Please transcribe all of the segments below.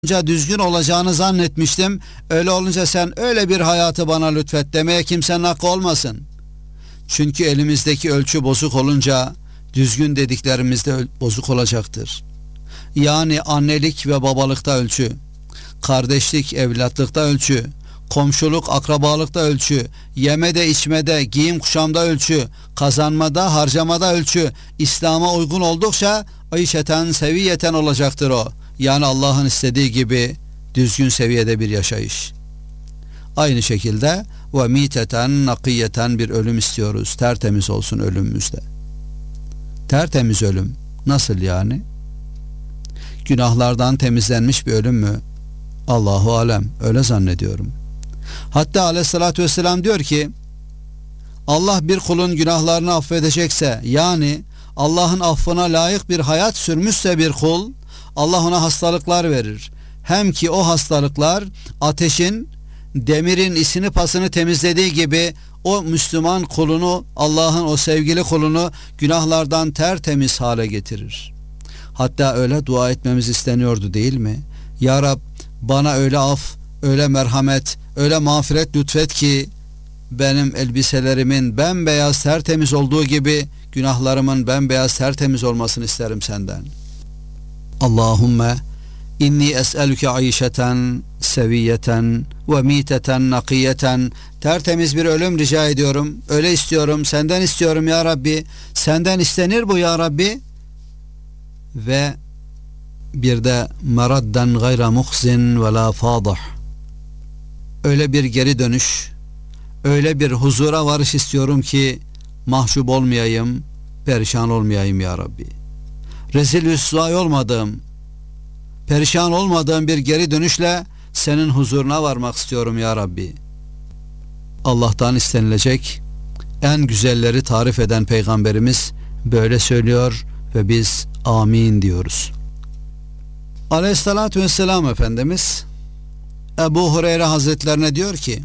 düzgün olacağını zannetmiştim. Öyle olunca sen öyle bir hayatı bana lütfet demeye kimsenin hakkı olmasın. Çünkü elimizdeki ölçü bozuk olunca düzgün dediklerimiz de bozuk olacaktır. Yani annelik ve babalıkta ölçü, kardeşlik, evlatlıkta ölçü, komşuluk, akrabalıkta ölçü, yemede, içmede, giyim kuşamda ölçü, kazanmada, harcamada ölçü, İslam'a uygun oldukça ayşeten, seviyeten olacaktır o. Yani Allah'ın istediği gibi düzgün seviyede bir yaşayış. Aynı şekilde ve miteten, nakiyeten bir ölüm istiyoruz. Tertemiz olsun ölümümüzde. Tertemiz ölüm. Nasıl yani? Günahlardan temizlenmiş bir ölüm mü? Allahu alem, öyle zannediyorum. Hatta aleyhissalatü vesselam diyor ki, Allah bir kulun günahlarını affedecekse, yani Allah'ın affına layık bir hayat sürmüşse bir kul, Allah ona hastalıklar verir. Hem ki o hastalıklar ateşin, demirin isini pasını temizlediği gibi o Müslüman kulunu, Allah'ın o sevgili kulunu günahlardan tertemiz hale getirir. Hatta öyle dua etmemiz isteniyordu değil mi? Ya Rab, bana öyle af, öyle merhamet, öyle mağfiret lütfet ki benim elbiselerimin bembeyaz tertemiz olduğu gibi günahlarımın bembeyaz tertemiz olmasını isterim senden. Allahümme inni es'elüke ayşeten seviyeten ve miteten nakiyeten, tertemiz bir ölüm rica ediyorum, öyle istiyorum, senden istiyorum ya Rabbi, senden istenir bu ya Rabbi. Ve bir de meradden gayra muhzin ve la fadah, öyle bir geri dönüş, öyle bir huzura varış istiyorum ki mahcup olmayayım, perişan olmayayım ya Rabbi. Rezil rüsvay olmadığım, perişan olmadığım bir geri dönüşle senin huzuruna varmak istiyorum ya Rabbi. Allah'tan istenilecek en güzelleri tarif eden Peygamberimiz böyle söylüyor ve biz amin diyoruz. Aleyhissalatü vesselam Efendimiz Ebu Hureyre Hazretlerine diyor ki,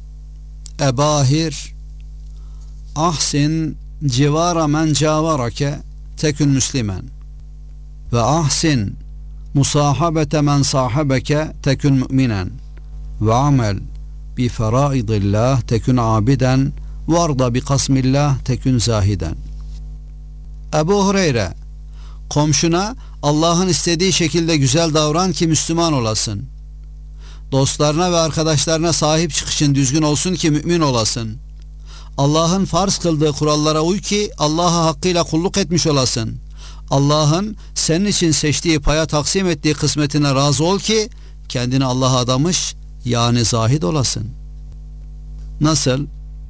Ebahir ahsin civara men cavarake tekün müslimen ve ahsin musahabete men sahabeke tekün müminen ve amel bi feraidillah tekün abiden ve arda bi kasmillah tekün zahiden. Ebu Hureyre, komşuna Allah'ın istediği şekilde güzel davran ki Müslüman olasın. Dostlarına ve arkadaşlarına sahip çıkışın düzgün olsun ki mümin olasın. Allah'ın farz kıldığı kurallara uy ki Allah'a hakkıyla kulluk etmiş olasın. Allah'ın senin için seçtiği, paya taksim ettiği kısmetine razı ol ki kendini Allah'a adamış, yani zahid olasın. Nasıl?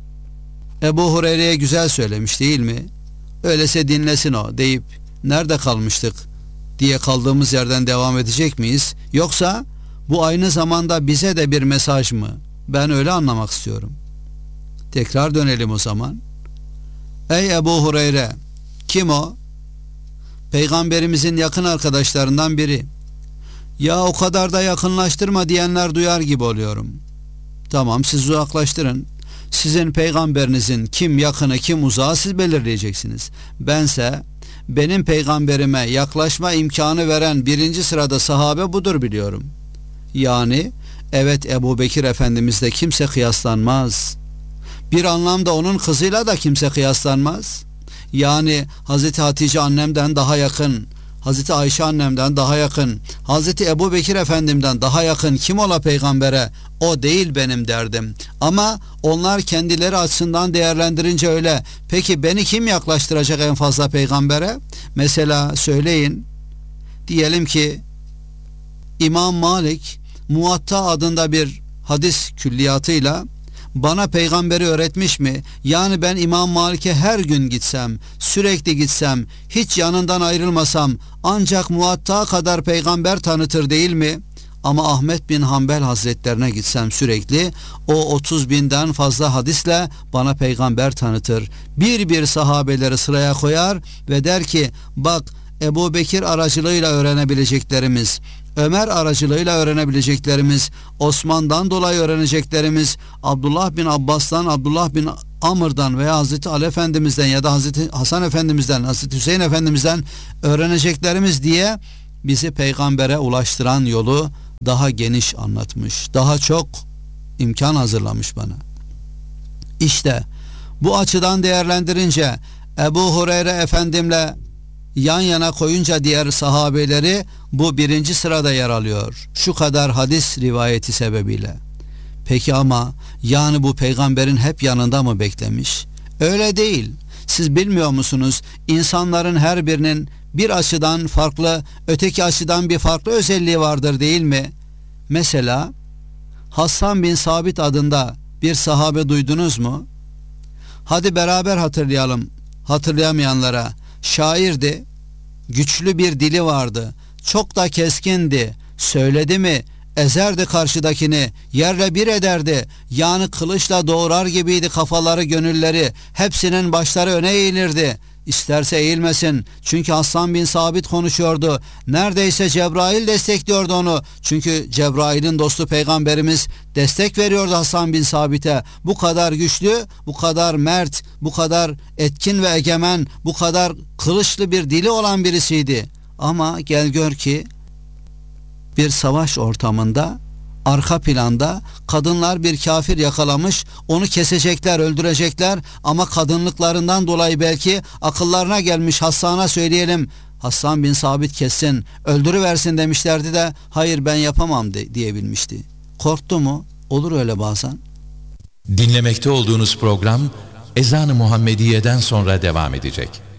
Ebu Hureyre'ye güzel söylemiş değil mi? Öyleyse dinlesin o deyip nerede kalmıştık diye kaldığımız yerden devam edecek miyiz? Yoksa bu aynı zamanda bize de bir mesaj mı? Ben öyle anlamak istiyorum. Tekrar dönelim o zaman. Ey Ebu Hureyre, kim o? Peygamberimizin yakın arkadaşlarından biri. Ya o kadar da yakınlaştırma diyenler duyar gibi oluyorum. Tamam, siz uzaklaştırın. Sizin peygamberinizin kim yakını kim uzağı siz belirleyeceksiniz. Bense benim peygamberime yaklaşma imkanı veren birinci sırada sahabe budur biliyorum. Yani evet, Ebu Bekir Efendimizle kimse kıyaslanmaz. Bir anlamda onun kızıyla da kimse kıyaslanmaz. Yani Hazreti Hatice annemden daha yakın, Hazreti Ayşe annemden daha yakın, Hazreti Ebu Bekir Efendimden daha yakın kim ola peygambere? O değil benim derdim. Ama onlar kendileri açısından değerlendirince öyle. Peki beni kim yaklaştıracak en fazla peygambere? Mesela söyleyin. Diyelim ki İmam Malik Muvatta adında bir hadis külliyatıyla bana peygamberi öğretmiş mi? Yani ben İmam Malik'e her gün gitsem, sürekli gitsem, hiç yanından ayrılmasam ancak Muvatta kadar peygamber tanıtır değil mi? Ama Ahmet bin Hanbel Hazretlerine gitsem sürekli, o 30.000'den fazla hadisle bana peygamber tanıtır. Bir sahabeleri sıraya koyar ve der ki, bak Ebu Bekir aracılığıyla öğrenebileceklerimiz, Ömer aracılığıyla öğrenebileceklerimiz, Osman'dan dolayı öğreneceklerimiz, Abdullah bin Abbas'tan, Abdullah bin Amr'dan veya Hazreti Ali Efendimiz'den ya da Hazreti Hasan Efendimiz'den, Hazreti Hüseyin Efendimiz'den öğreneceklerimiz diye bizi peygambere ulaştıran yolu daha geniş anlatmış, daha çok imkan hazırlamış bana. İşte bu açıdan değerlendirince Ebu Hureyre Efendimle yan yana koyunca diğer sahabeleri bu birinci sırada yer alıyor. Şu kadar hadis rivayeti sebebiyle. Peki ama yani bu peygamberin hep yanında mı beklemiş? Öyle değil. Siz bilmiyor musunuz? İnsanların her birinin bir açıdan farklı, öteki açıdan bir farklı özelliği vardır değil mi? Mesela Hassan bin Sabit adında bir sahabe duydunuz mu? Hadi beraber hatırlayalım. Hatırlayamayanlara. Şairdi, güçlü bir dili vardı, çok da keskindi, söyledi mi ezerdi karşıdakini, yerle bir ederdi, yani kılıçla doğrar gibiydi kafaları gönülleri, hepsinin başları öne eğilirdi. İsterse eğilmesin, çünkü Hassan bin Sabit konuşuyordu, neredeyse Cebrail destekliyordu onu, çünkü Cebrail'in dostu peygamberimiz destek veriyordu Hassan bin Sabit'e. Bu kadar güçlü, bu kadar mert, bu kadar etkin ve egemen, bu kadar kılıçlı bir dili olan birisiydi. Ama gel gör ki bir savaş ortamında arka planda kadınlar bir kafir yakalamış, onu kesecekler, öldürecekler ama kadınlıklarından dolayı belki akıllarına gelmiş, Hassan'a söyleyelim, Hassan bin Sabit kessin, öldürüversin demişlerdi de hayır ben yapamam diyebilmişti. Korktu mu? Olur öyle bazen. Dinlemekte olduğunuz program Ezan-ı Muhammediye'den sonra devam edecek.